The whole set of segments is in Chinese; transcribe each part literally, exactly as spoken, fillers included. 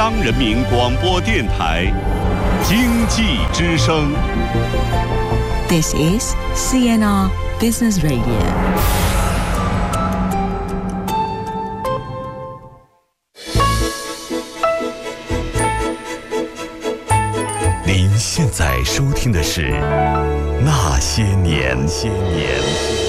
央人民广播电台经济之声。 This is C N R Business Radio。 您现在收听的是《那些年》。些年。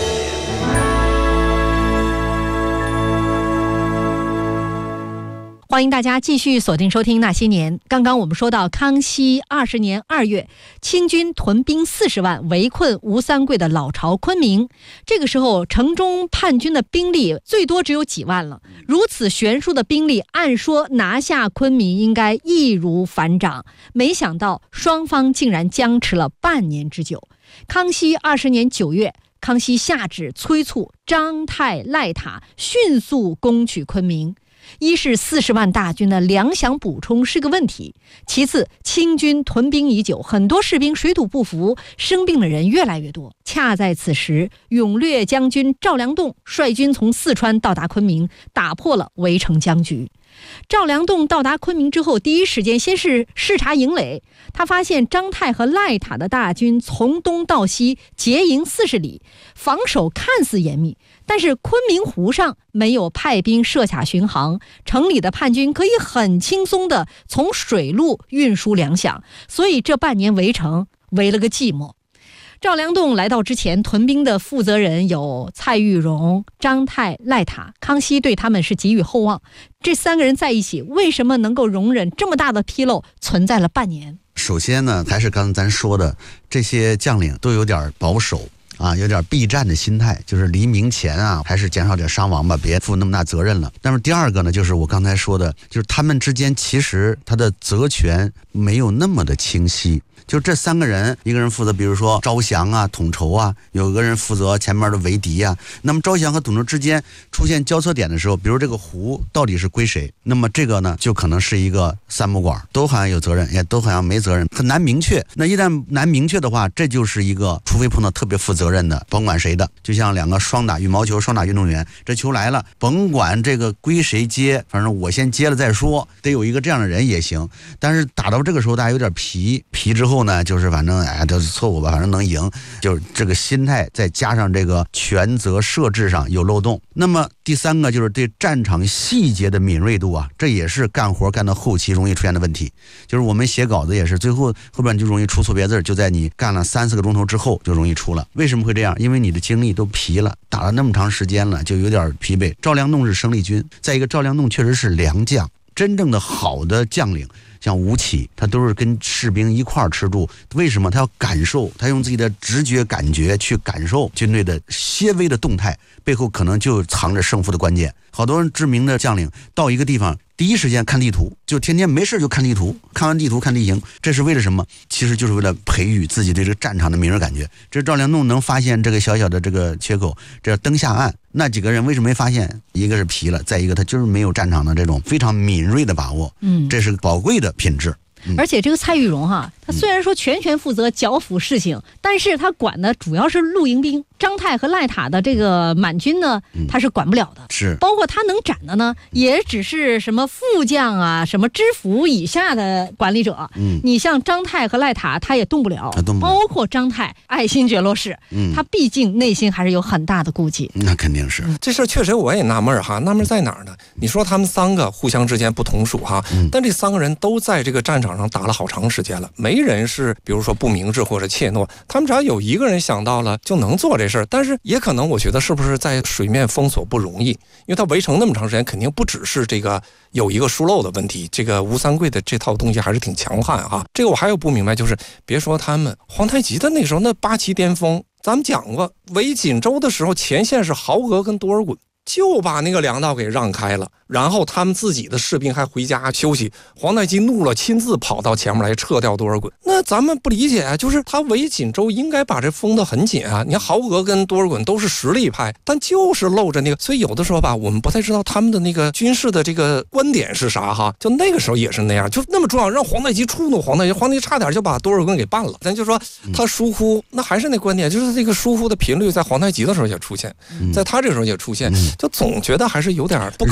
欢迎大家继续锁定收听《那些年》。刚刚我们说到，康熙二十年二月，清军屯兵四十万，围困吴三桂的老巢昆明。这个时候，城中叛军的兵力最多只有几万了。如此悬殊的兵力，按说拿下昆明应该易如反掌，没想到双方竟然僵持了半年之久。康熙二十年九月，康熙下旨催促张太、赖塔迅速攻取昆明。一是四十万大军的粮饷补充是个问题，其次清军屯兵已久，很多士兵水土不服，生病的人越来越多。恰在此时，勇略将军赵良栋率军从四川到达昆明，打破了围城僵局。赵良栋到达昆明之后，第一时间先是视察营垒，他发现张太和赖塔的大军从东到西结营四十里，防守看似严密，但是昆明湖上没有派兵设卡巡航，城里的叛军可以很轻松地从水路运输粮饷，所以这半年围城围了个寂寞。赵良栋来到之前，屯兵的负责人有蔡玉荣、张太、赖塔，康熙对他们是寄予厚望。这三个人在一起，为什么能够容忍这么大的纰漏存在了半年？ 首先呢，还是刚才咱说的，这些将领都有点保守啊，有点避战的心态，就是黎明前啊，还是减少点伤亡吧，别负那么大责任了。但是第二个呢，就是我刚才说的，就是他们之间其实他的责权没有那么的清晰。就这三个人，一个人负责比如说招降啊、统筹啊，有个人负责前面的围敌啊。那么招降和统筹之间出现交错点的时候，比如这个湖到底是归谁，那么这个呢就可能是一个三不管，都好像有责任，也都好像没责任，很难明确。那一旦难明确的话，这就是一个除非碰到特别负责任的，甭管谁的，就像两个双打羽毛球双打运动员，这球来了，甭管这个归谁接，反正我先接了再说，得有一个这样的人也行。但是打到这个时候大家有点皮皮之后呢，就是反正哎，这是错误吧，反正能赢，就是这个心态，再加上这个权责设置上有漏洞。那么第三个就是对战场细节的敏锐度啊，这也是干活干到后期容易出现的问题。就是我们写稿子也是，最后后边就容易出错别字，就在你干了三四个钟头之后就容易出了。为什么会这样？因为你的精力都疲了，打了那么长时间了，就有点疲惫。赵良栋是生力军，再一个赵良栋确实是良将，真正的好的将领。像吴起，他都是跟士兵一块儿吃住，为什么？他要感受，他用自己的直觉感觉去感受军队的些微的动态，背后可能就藏着胜负的关键。好多知名的将领到一个地方，第一时间看地图，就天天没事就看地图，看完地图看地形，这是为了什么？其实就是为了培育自己对这个战场的敏锐感觉。这赵良栋能发现这个小小的这个缺口，这灯下暗，那几个人为什么没发现？一个是疲了，再一个他就是没有战场的这种非常敏锐的把握，嗯，这是宝贵的品质。 嗯、而且这个蔡玉荣哈，他虽然说全权负责剿抚事情，嗯、但是他管的主要是露营兵。张太和赖塔的这个满军呢，他是管不了的，是包括他能斩的呢，也只是什么副将啊、什么知府以下的管理者。嗯，你像张太和赖塔，他也动不了，动不了包括张太爱新觉罗氏，嗯，他毕竟内心还是有很大的顾忌。 那肯定是、 嗯、这事确实我也纳闷哈，纳闷在哪儿呢？你说他们三个互相之间不同属哈，嗯、但这三个人都在这个战场上打了好长时间了，没人是比如说不明智或者怯懦，他们只要有一个人想到了就能做这事儿，但是也可能我觉得是不是在水面封锁不容易，因为他围城那么长时间，肯定不只是这个有一个疏漏的问题，这个吴三桂的这套东西还是挺强悍哈。这个我还有不明白，就是别说他们皇太极的那时候那八旗巅峰，咱们讲过围锦州的时候，前线是豪格跟多尔衮，就把那个粮道给让开了，然后他们自己的士兵还回家休息，皇太极怒了，亲自跑到前面来撤掉多尔衮。那咱们不理解啊，就是他围锦州应该把这封得很紧啊。你看豪格跟多尔衮都是实力派，但就是露着那个，所以有的时候吧，我们不太知道他们的那个军事的这个观点是啥哈。就那个时候也是那样，就那么重要，让皇太极触怒皇太极，皇太极差点就把多尔衮给办了。咱就说他疏忽，那还是那观点，就是这个疏忽的频率在皇太极的时候也出现，在他这个时候也出现，就总觉得还是有点不可理解。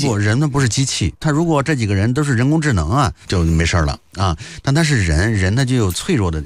不，人呢不是机器，他如果这几个人都是人工智能啊，就没事了啊。但他是人，人他就有脆弱的